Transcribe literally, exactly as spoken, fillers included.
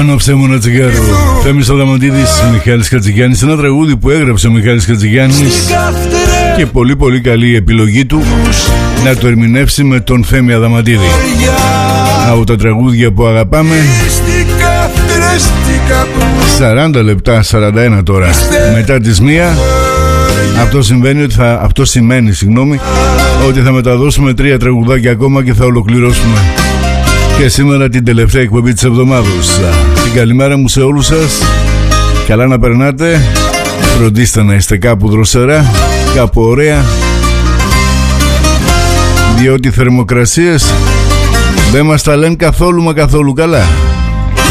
Άναψε μου ένα τσιγάρο. Θέμης Αδαμαντίδης, Μιχάλης Χατζηγιάννης. Ένα τραγούδι που έγραψε ο Μιχάλης Χατζηγιάννης και πολύ πολύ καλή η επιλογή του να το ερμηνεύσει με τον Θέμη Αδαμαντίδη. Από τα τραγούδια που αγαπάμε. Σαράντα λεπτά, σαράντα ένα τώρα μετά τις μία. Αυτό συμβαίνει ότι θα, αυτό σημαίνει συγγνώμη, ότι θα μεταδώσουμε τρία τραγουδάκια ακόμα και θα ολοκληρώσουμε και σήμερα την τελευταία εκπομπή της εβδομάδος. Την καλημέρα μου σε όλους σας. Καλά να περνάτε. Φροντίστε να είστε κάπου δροσερά, κάπου ωραία, διότι οι θερμοκρασίες δεν μας τα λένε καθόλου μα καθόλου καλά.